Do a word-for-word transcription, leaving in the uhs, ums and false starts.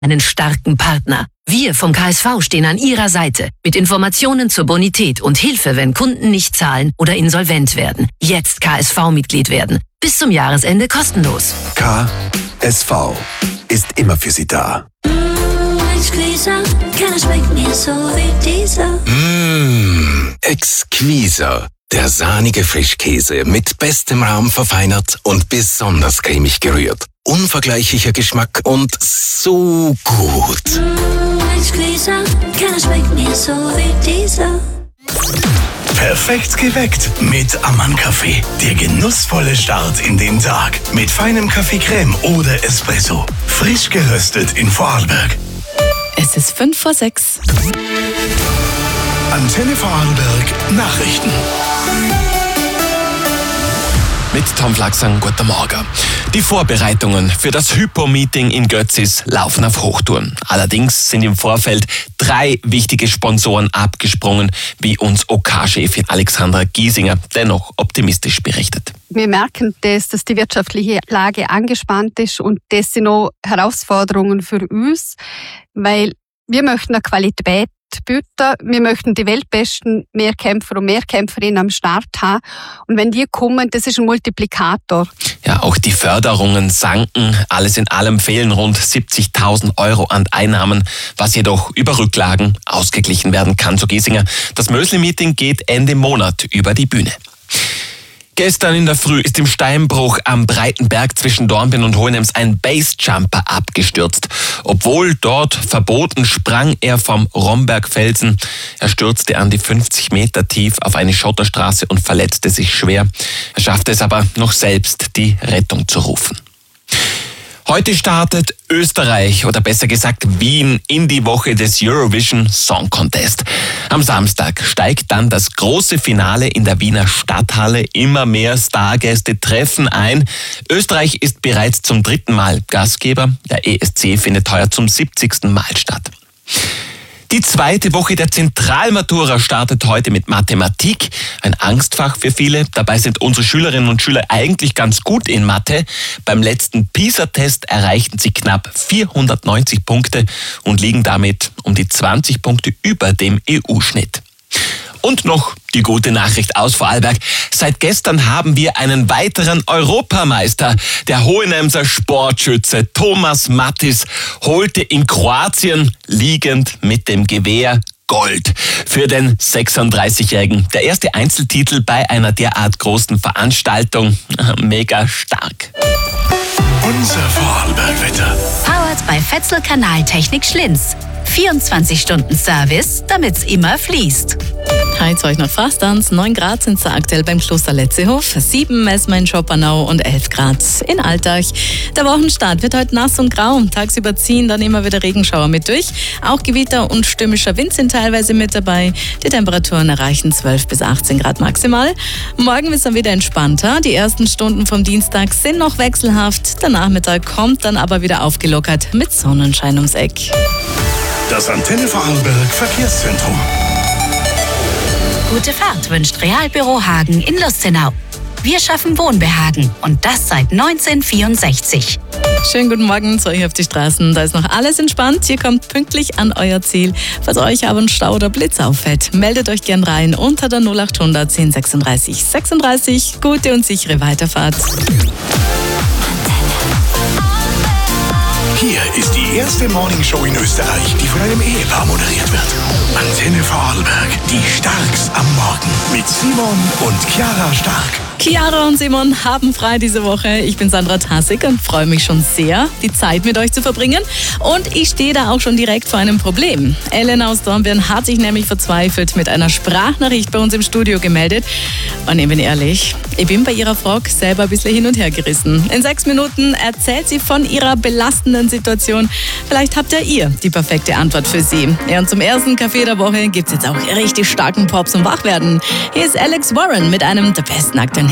einen starken Partner. Wir vom K S V stehen an Ihrer Seite mit Informationen zur Bonität und Hilfe, wenn Kunden nicht zahlen oder insolvent werden. Jetzt K S V-Mitglied werden. Bis zum Jahresende kostenlos. K S V ist immer für Sie da. Mmh, exquisiter. Der sahnige Frischkäse mit bestem Rahm verfeinert und besonders cremig gerührt. Unvergleichlicher Geschmack und so gut. Perfekt geweckt mit Ammann-Kaffee. Der genussvolle Start in den Tag. Mit feinem Kaffee-Creme oder Espresso. Frisch geröstet in Vorarlberg. Es ist fünf vor sechs. Antenne Vorarlberg Nachrichten. Mit Tom Flachsang, guten Morgen. Die Vorbereitungen für das Hypo-Meeting in Götzis laufen auf Hochtouren. Allerdings sind im Vorfeld drei wichtige Sponsoren abgesprungen, wie uns O K-Chefin Alexandra Giesinger dennoch optimistisch berichtet. Wir merken, dass, dass die wirtschaftliche Lage angespannt ist und das sind auch Herausforderungen für uns, weil wir möchten eine Qualität bieten. Wir möchten die weltbesten Mehrkämpfer und Mehrkämpferinnen am Start haben. Und wenn die kommen, das ist ein Multiplikator. Ja, auch die Förderungen sanken. Alles in allem fehlen rund siebzigtausend Euro an Einnahmen, was jedoch über Rücklagen ausgeglichen werden kann, so Giesinger. Das Mösli-Meeting geht Ende Monat über die Bühne. Gestern in der Früh ist im Steinbruch am Breitenberg zwischen Dornbirn und Hohenems ein Basejumper abgestürzt. Obwohl dort verboten, sprang er vom Rombergfelsen. Er stürzte an die fünfzig Meter tief auf eine Schotterstraße und verletzte sich schwer. Er schaffte es aber noch selbst, die Rettung zu rufen. Heute startet Österreich, oder besser gesagt Wien, in die Woche des Eurovision Song Contest. Am Samstag steigt dann das große Finale in der Wiener Stadthalle. Immer mehr Stargäste treffen ein. Österreich ist bereits zum dritten Mal Gastgeber. Der E S C findet heuer zum siebzigsten Mal statt. Die zweite Woche der Zentralmatura startet heute mit Mathematik, ein Angstfach für viele. Dabei sind unsere Schülerinnen und Schüler eigentlich ganz gut in Mathe. Beim letzten PISA-Test erreichten sie knapp vierhundertneunzig Punkte und liegen damit um die zwanzig Punkte über dem E U-Schnitt. Und noch die gute Nachricht aus Vorarlberg. Seit gestern haben wir einen weiteren Europameister. Der Hohenemser Sportschütze Thomas Mattis holte in Kroatien liegend mit dem Gewehr Gold für den sechsunddreißigjährigen. Der erste Einzeltitel bei einer derart großen Veranstaltung. Mega stark. Unser Vorarlberg-Wetter. Powered bei Fetzel Kanaltechnik Schlinz. vierundzwanzig Stunden Service, damit's immer fließt. Heute euch noch Fastans. neun Grad sind es aktuell beim Kloster Letzehof, sieben messen wir in Schoppernau und elf Grad in Altach. Der Wochenstart wird heute nass und grau. Tagsüber ziehen dann immer wieder Regenschauer mit durch. Auch Gewitter und stürmischer Wind sind teilweise mit dabei. Die Temperaturen erreichen zwölf bis achtzehn Grad maximal. Morgen ist dann wieder entspannter. Die ersten Stunden vom Dienstag sind noch wechselhaft. Der Nachmittag kommt dann aber wieder aufgelockert mit Sonnenschein ums Eck. Das Antenne Vorarlberg Verkehrszentrum. Gute Fahrt wünscht Realbüro Hagen in Lustenau. Wir schaffen Wohnbehagen und das seit neunzehnhundertvierundsechzig. Schönen guten Morgen zu euch auf die Straßen. Da ist noch alles entspannt. Ihr kommt pünktlich an euer Ziel. Falls euch aber ein Stau oder Blitz auffällt, meldet euch gern rein unter der null achthundert zehn sechsunddreißig sechsunddreißig. Gute und sichere Weiterfahrt. Hier ist die erste Morningshow in Österreich, die von einem Ehepaar moderiert wird. Antenne Vorarlberg, die Starks am Morgen mit Simon und Chiara Stark. Chiara und Simon haben frei diese Woche. Ich bin Sandra Tassig und freue mich schon sehr, die Zeit mit euch zu verbringen. Und ich stehe da auch schon direkt vor einem Problem. Ellen aus Dornbirn hat sich nämlich verzweifelt mit einer Sprachnachricht bei uns im Studio gemeldet. Und ich bin ehrlich, ich bin bei ihrer Frage selber ein bisschen hin und her gerissen. In sechs Minuten erzählt sie von ihrer belastenden Situation. Vielleicht habt ihr ihr die perfekte Antwort für sie. Ja, und zum ersten Café der Woche gibt es jetzt auch richtig starken Pop zum Wachwerden. Hier ist Alex Warren mit einem der besten aktuellen